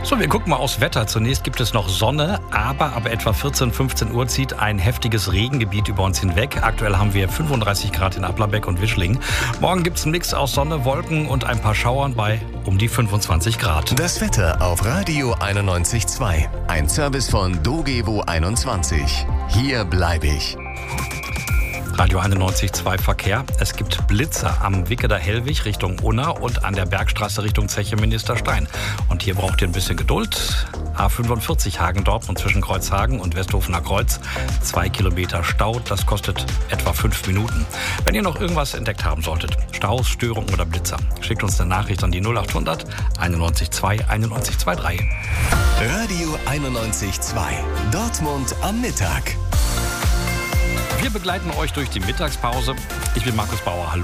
So, wir gucken mal aufs Wetter. Zunächst gibt es noch Sonne, aber ab etwa 14, 15 Uhr zieht ein heftiges Regengebiet über uns hinweg. Aktuell haben wir 35 Grad in Applerbeck und Wischling. Morgen gibt es einen Mix aus Sonne, Wolken und ein paar Schauern bei um die 25 Grad. Das Wetter auf Radio 91.2. Ein Service von Dogevo 21. Hier bleibe ich. Radio 91.2 Verkehr. Es gibt Blitzer am Wicketer Hellwig Richtung Unna und an der Bergstraße Richtung Zeche Ministerstein. Und hier braucht ihr ein bisschen Geduld. A45 Hagen-Dortmund zwischen Kreuzhagen und Westhofener Kreuz. 2 Kilometer Stau, das kostet etwa 5 Minuten. Wenn ihr noch irgendwas entdeckt haben solltet, Staus, Störungen oder Blitzer, schickt uns eine Nachricht an die 0800 91.2 9123. Radio 91.2. Dortmund am Mittag. Wir begleiten euch durch die Mittagspause. Ich bin Markus Bauer. Hallo.